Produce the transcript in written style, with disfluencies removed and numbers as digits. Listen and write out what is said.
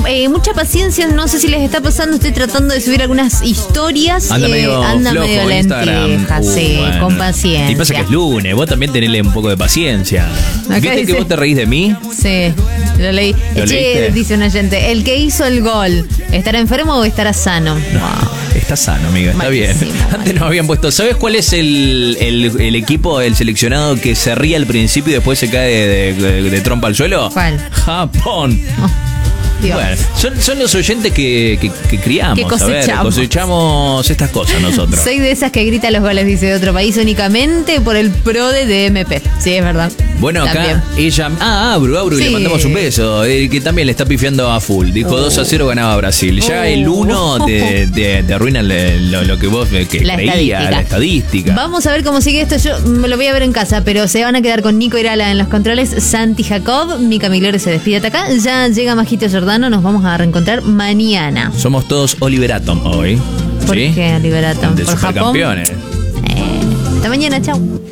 mucha paciencia, no sé si les está pasando, estoy tratando de subir algunas historias. Anda medio flojo lenteja, sí, bueno. con paciencia. Y pasa que es lunes, vos también tenés un poco de paciencia. Acá ¿Viste dice, que vos te reís de mí? Sí, lo leí. ¿Lo leíste? Dice un oyente, el que hizo el gol, ¿estará enfermo o estará sano? Está sano, amiga, está Malísimo, bien. Antes nos habían puesto, ¿sabes cuál es el equipo, el seleccionado que se ríe al principio y después se cae de trompa al suelo? ¿Cuál? Japón. Dios. Bueno, son los oyentes que criamos. Que cosechamos. Cosechamos estas cosas nosotros. Soy de esas que grita los goles, dice, de otro país únicamente por el pro de DMP. Sí, es verdad. Bueno, acá También. ella... Abru, Sí. le mandamos un beso. Que también le está pifiando a full. Dijo 2-0 ganaba Brasil. Ya el 1 te arruina lo que vos creías, la estadística. Vamos a ver cómo sigue esto. Yo me lo voy a ver en casa, pero se van a quedar con Nico Irala en los controles, Santi Jacob, Mica Miglore se despide hasta acá. Ya llega Majito Giordano, nos vamos a reencontrar mañana. Somos todos Oliver Atom hoy. ¿Por ¿sí? qué Oliver Atom? De ¿Por Japón? supercampeones. Hasta mañana, chau.